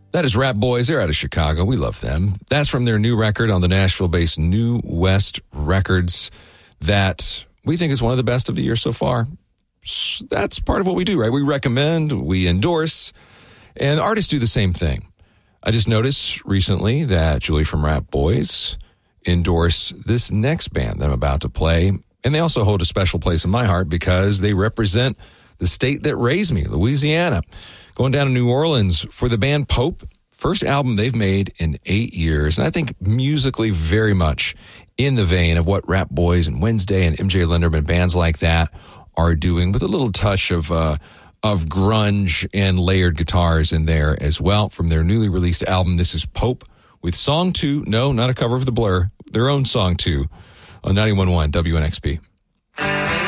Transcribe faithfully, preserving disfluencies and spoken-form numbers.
That is Rap Boys. They're out of Chicago. We love them. That's from their new record on the Nashville-based New West Records that we think is one of the best of the year so far. That's part of what we do, right? We recommend, we endorse, and artists do the same thing. I just noticed recently that Julie from Rap Boys endorsed this next band that I'm about to play, and they also hold a special place in my heart because they represent the state that raised me, Louisiana. Going down to New Orleans for the band Pope, first album they've made in eight years. And I think musically very much in the vein of what Rap Boys and Wednesday and M J Linderman, bands like that, are doing, with a little touch of uh, of grunge and layered guitars in there as well. From their newly released album, this is Pope with Song two. No, not a cover of The Blur. Their own Song two on ninety-one point one W N X P.